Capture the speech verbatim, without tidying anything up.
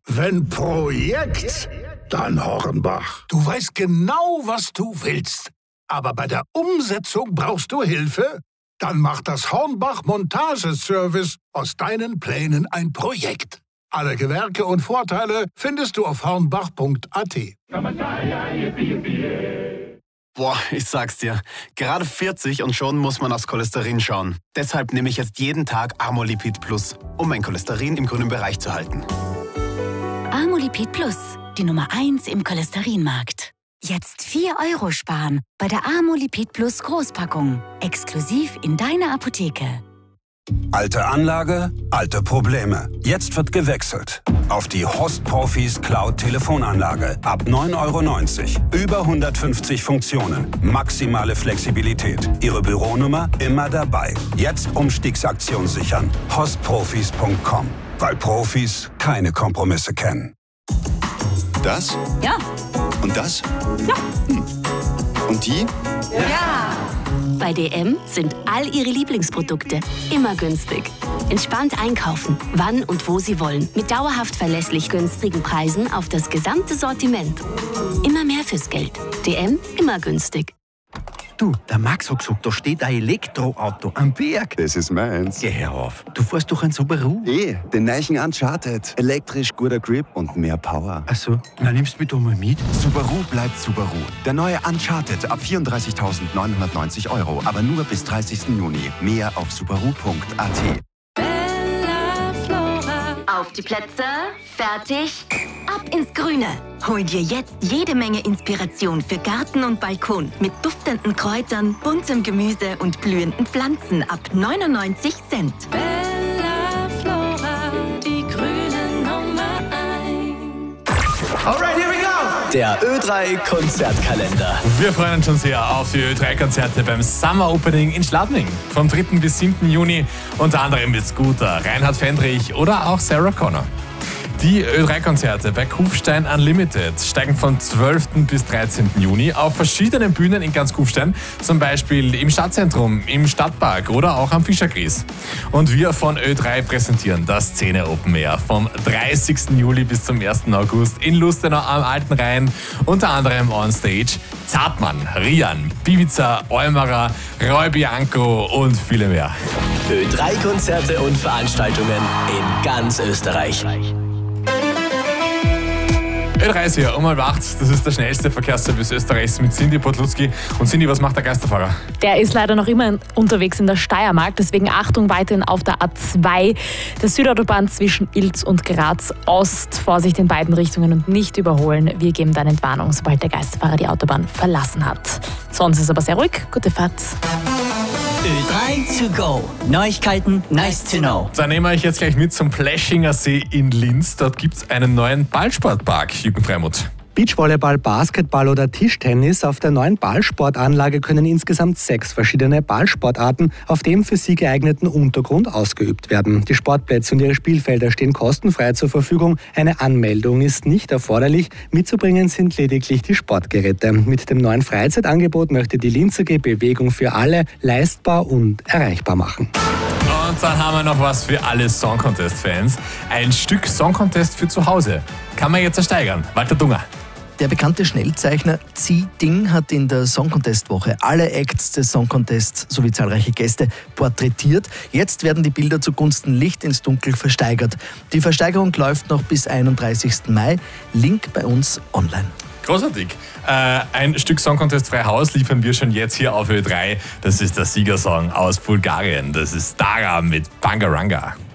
Wenn Projekt, dann Hornbach. Du weißt genau, was du willst. Aber bei der Umsetzung brauchst du Hilfe? Dann macht das Hornbach Montageservice aus deinen Plänen ein Projekt. Alle Gewerke und Vorteile findest du auf hornbach punkt a t. Boah, ich sag's dir, gerade vierzig und schon muss man aufs Cholesterin schauen. Deshalb nehme ich jetzt jeden Tag Amolipid Plus, um mein Cholesterin im grünen Bereich zu halten. Amolipid Plus, die Nummer eins im Cholesterinmarkt. Jetzt vier Euro sparen bei der Amolipid Plus Großpackung. Exklusiv in deiner Apotheke. Alte Anlage, alte Probleme. Jetzt wird gewechselt. Auf die Host Profis Cloud Telefonanlage. Ab neun Euro neunzig. Über hundertfünfzig Funktionen. Maximale Flexibilität. Ihre Büronummer immer dabei. Jetzt Umstiegsaktion sichern. host profis punkt com. Weil Profis keine Kompromisse kennen. Das? Ja. Und das? Ja. Hm. Und die? Ja. Bei D M sind all Ihre Lieblingsprodukte immer günstig. Entspannt einkaufen, wann und wo Sie wollen. Mit dauerhaft verlässlich günstigen Preisen auf das gesamte Sortiment. Immer mehr fürs Geld. D M, immer günstig. Du, der Max hat gesagt, da steht ein Elektroauto am Berg. Das ist meins. Geh her auf. Du fährst doch ein Subaru. Eh, den neuen Uncharted. Elektrisch, guter Grip und mehr Power. Ach so, na nimmst du mich doch mal mit. Subaru bleibt Subaru. Der neue Uncharted ab vierunddreißigtausendneunhundertneunzig Euro, aber nur bis dreißigsten Juni. Mehr auf subaru punkt a t. Auf die Plätze, fertig, ab ins Grüne. Hol dir jetzt jede Menge Inspiration für Garten und Balkon mit duftenden Kräutern, buntem Gemüse und blühenden Pflanzen ab neunundneunzig Cent. Bella Flora, die grüne Nummer eins. Alright, here we go! Der Ö drei Konzertkalender. Wir freuen uns schon sehr auf die Ö drei Konzerte beim Summer Opening in Schladming. Vom dritten bis siebten Juni unter anderem mit Scooter, Reinhard Fendrich oder auch Sarah Connor. Die Ö drei Konzerte bei Kufstein Unlimited steigen vom zwölften bis dreizehnten Juni auf verschiedenen Bühnen in ganz Kufstein, zum Beispiel im Stadtzentrum, im Stadtpark oder auch am Fischergries. Und wir von Ö drei präsentieren das Szene Open Air vom dreißigsten Juli bis zum ersten August in Lustenau am Alten Rhein, unter anderem on Stage Zartmann, Rian, Bibiza, Eumerer, Roy Bianco und viele mehr. Ö drei Konzerte und Veranstaltungen in ganz Österreich. Ö drei ist hier, um halb acht. Das ist der schnellste Verkehrsservice Österreichs mit Cindy Podlutzki. Und Cindy, was macht der Geisterfahrer? Der ist leider noch immer unterwegs in der Steiermark, deswegen Achtung weiterhin auf der A zwei, der Südautobahn zwischen Ilz und Graz Ost. Vorsicht in beiden Richtungen und nicht überholen. Wir geben dann Entwarnung, sobald der Geisterfahrer die Autobahn verlassen hat. Sonst ist aber sehr ruhig. Gute Fahrt. Ö drei to go. Neuigkeiten, nice to know. Da nehmen wir euch jetzt gleich mit zum Pläschinger See in Linz. Dort gibt es einen neuen Ballsportpark. Jürgen Freimuth. Beachvolleyball, Basketball oder Tischtennis. Auf der neuen Ballsportanlage können insgesamt sechs verschiedene Ballsportarten auf dem für sie geeigneten Untergrund ausgeübt werden. Die Sportplätze und ihre Spielfelder stehen kostenfrei zur Verfügung. Eine Anmeldung ist nicht erforderlich. Mitzubringen sind lediglich die Sportgeräte. Mit dem neuen Freizeitangebot möchte die Linzer G Bewegung für alle leistbar und erreichbar machen. Und dann haben wir noch was für alle Song Contest-Fans. Ein Stück Song Contest für zu Hause. Kann man jetzt ersteigern. Walter Dunger. Der bekannte Schnellzeichner Xi Ding hat in der Song Contest Woche alle Acts des Song Contests sowie zahlreiche Gäste porträtiert. Jetzt werden die Bilder zugunsten Licht ins Dunkel versteigert. Die Versteigerung läuft noch bis einunddreißigsten Mai. Link bei uns online. Großartig. Äh, ein Stück Song Contest frei Haus liefern wir schon jetzt hier auf Ö drei. Das ist der Siegersong aus Bulgarien. Das ist Dara mit Bangaranga.